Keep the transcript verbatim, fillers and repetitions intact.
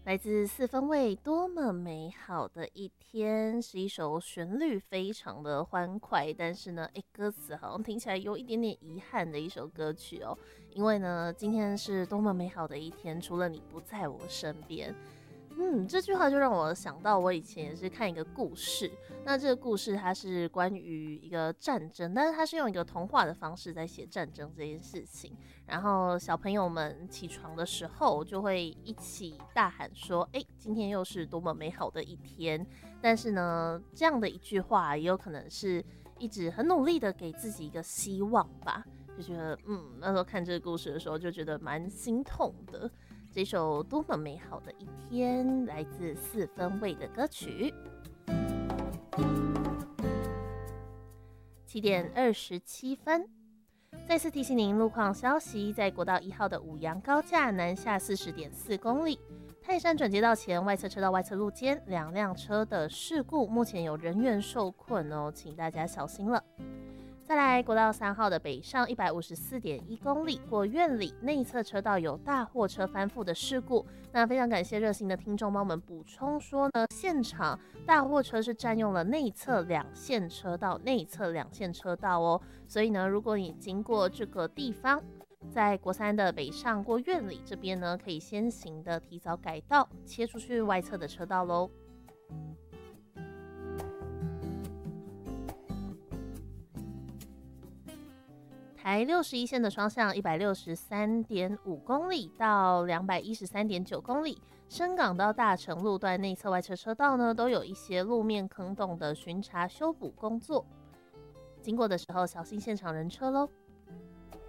来自四分卫，多么美好的一天，是一首旋律非常的欢快，但是呢，哎，歌词好像听起来有一点点遗憾的一首歌曲哦。因为呢，今天是多么美好的一天，除了你不在我身边。嗯，这句话就让我想到，我以前也是看一个故事。那这个故事它是关于一个战争，但是它是用一个童话的方式在写战争这件事情。然后小朋友们起床的时候就会一起大喊说：“哎，今天又是多么美好的一天！”但是呢，这样的一句话也有可能是一直很努力的给自己一个希望吧。就觉得，嗯，那时候看这个故事的时候就觉得蛮心痛的。这首多么美好的一天，来自四分卫的歌曲。七点二十七分，再次提醒您路况消息，在国道一号的五杨高架南下四十点四公里，泰山转接道前外侧车道外侧路肩两辆车的事故，目前有人员受困哦，请大家小心了。再来，国道三号的北上一百五十四点一公里，过院里内侧车道有大货车翻覆的事故。那非常感谢热心的听众帮我们补充说呢，现场大货车是占用了内侧两线车道，内侧两线车道哦。所以呢，如果你经过这个地方，在国三的北上过院里这边呢，可以先行的提早改道，切出去外侧的车道喽。台六十一线的双向一百六十三点五公里到两百一十三点九公里，深港到大成路段内侧外侧车道呢，都有一些路面坑洞的巡查修补工作，经过的时候小心现场人车喽。